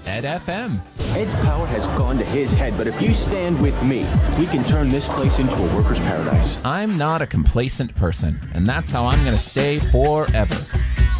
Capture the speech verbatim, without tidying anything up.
Ed F M. Ed's power has gone to his head, but if you stand with me, we can turn this place into a worker's paradise. I'm not a complacent person, and that's how I'm going to stay forever.